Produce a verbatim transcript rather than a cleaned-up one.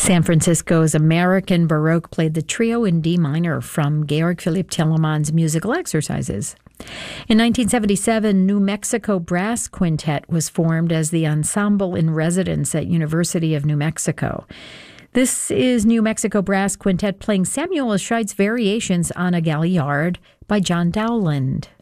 San Francisco's American Baroque played the trio in D minor from Georg Philipp Telemann's musical exercises. In nineteen seventy-seven, New Mexico Brass Quintet was formed as the ensemble in residence at University of New Mexico. This is New Mexico Brass Quintet playing Samuel Scheidt's variations on a Galliard by John Dowland.